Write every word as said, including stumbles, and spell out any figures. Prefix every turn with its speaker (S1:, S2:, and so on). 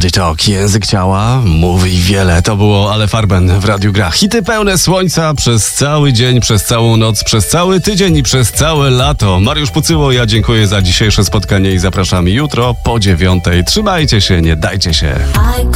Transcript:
S1: Body Talk, język ciała, mówi wiele. To było Ale Farben w Radiu Gra. Hity pełne słońca przez cały dzień, przez całą noc, przez cały tydzień i przez całe lato. Mariusz Pucyło, ja dziękuję za dzisiejsze spotkanie i zapraszam jutro po dziewiątej. Trzymajcie się, nie dajcie się.